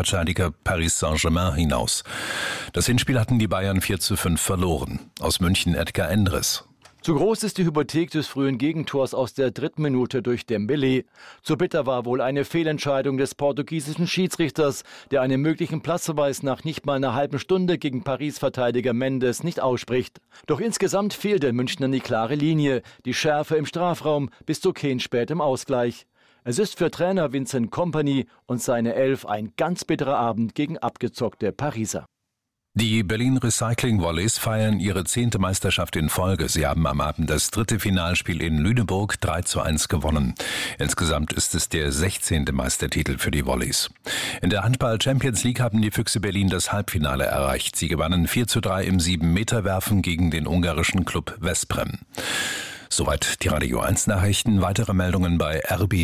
Titelverteidiger Paris Saint-Germain hinaus. Das Hinspiel hatten die Bayern 4:5 verloren. Aus München Edgar Endres. Zu groß ist die Hypothek des frühen Gegentors aus der 3. Minute durch Dembélé. Zu bitter war wohl eine Fehlentscheidung des portugiesischen Schiedsrichters, der einen möglichen Platzverweis nach nicht mal einer halben Stunde gegen Paris-Verteidiger Mendes nicht ausspricht. Doch insgesamt fehlt den Münchnern die klare Linie, die Schärfe im Strafraum bis zu Kane spät im Ausgleich. Es ist für Trainer Vincent Kompany und seine Elf ein ganz bitterer Abend gegen abgezockte Pariser. Die Berlin Recycling Volleys feiern ihre 10. Meisterschaft in Folge. Sie haben am Abend das 3. Finalspiel in Lüneburg 3:1 gewonnen. Insgesamt ist es der 16. Meistertitel für die Volleys. In der Handball-Champions League haben die Füchse Berlin das Halbfinale erreicht. Sie gewannen 4:3 im 7-Meter-Werfen gegen den ungarischen Klub Veszprém. Soweit die Radio 1 Nachrichten. Weitere Meldungen bei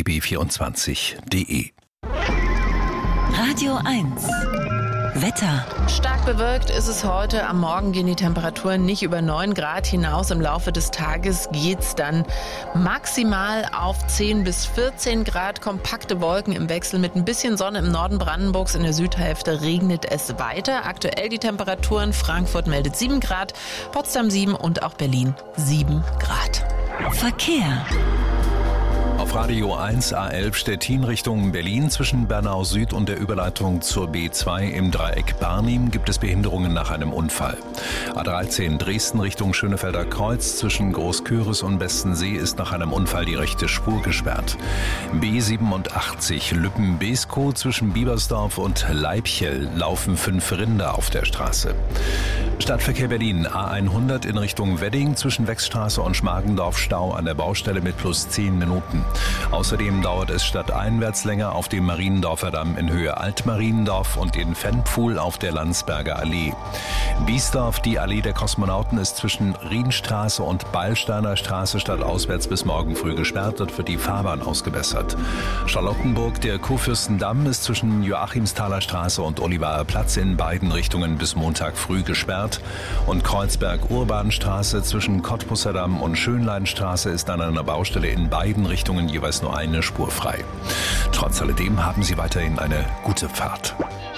rbb24.de. Radio 1 Wetter. Stark bewölkt ist es heute. Am Morgen gehen die Temperaturen nicht über 9 Grad hinaus. Im Laufe des Tages geht's dann maximal auf 10 bis 14 Grad. Kompakte Wolken im Wechsel mit ein bisschen Sonne im Norden Brandenburgs. In der Südhälfte regnet es weiter. Aktuell die Temperaturen. Frankfurt meldet 7 Grad, Potsdam 7 und auch Berlin 7 Grad. Verkehr. Auf Radio 1 A11 Stettin Richtung Berlin zwischen Bernau Süd und der Überleitung zur B2 im Dreieck Barnim gibt es Behinderungen nach einem Unfall. A13 Dresden Richtung Schönefelder Kreuz zwischen Großköris und Bestensee ist nach einem Unfall die rechte Spur gesperrt. B87 Lübben-Beeskow zwischen Biebersdorf und Leibchel laufen 5 Rinder auf der Straße. Stadtverkehr Berlin A100 in Richtung Wedding zwischen Wechsstraße und Schmargendorf Stau an der Baustelle mit plus 10 Minuten. Außerdem dauert es stadteinwärts länger auf dem Mariendorfer Damm in Höhe Altmariendorf und in Fennpfuhl auf der Landsberger Allee. Biesdorf, die Allee der Kosmonauten, ist zwischen Rienstraße und Beilsteiner Straße stadtauswärts bis morgen früh gesperrt. Dort wird die Fahrbahn ausgebessert. Charlottenburg, der Kurfürstendamm, ist zwischen Joachimsthaler Straße und Olivaer Platz in beiden Richtungen bis Montag früh gesperrt. Und Kreuzberg-Urbanstraße zwischen Cottbusser Damm und Schönleinstraße ist an einer Baustelle in beiden Richtungen jeweils nur eine Spur frei. Trotz alledem haben Sie weiterhin eine gute Fahrt.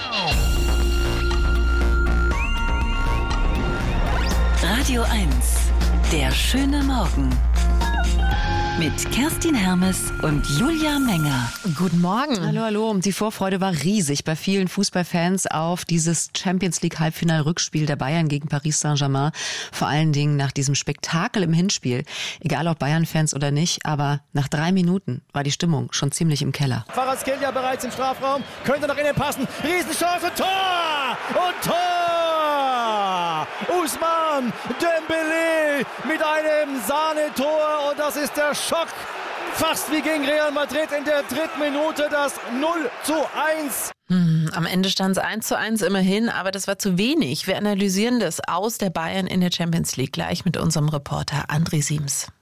Radio 1, der schöne Morgen. Mit Kerstin Hermes und Julia Menger. Guten Morgen. Hallo, hallo. Die Vorfreude war riesig bei vielen Fußballfans auf dieses Champions League Halbfinal-Rückspiel der Bayern gegen Paris Saint-Germain. Vor allen Dingen nach diesem Spektakel im Hinspiel. Egal ob Bayern-Fans oder nicht, aber nach 3 Minuten war die Stimmung schon ziemlich im Keller. Kvaratskhelia bereits im Strafraum, könnte nach innen passen. Riesenchance, Tor! Und Tor! Ousmane Dembélé mit einem Sahnetor und das ist der Schock. Fast wie gegen Real Madrid in der 3. Minute das 0:1. Am Ende stand es 1:1 immerhin, aber das war zu wenig. Wir analysieren das Aus der Bayern in der Champions League gleich mit unserem Reporter André Siems.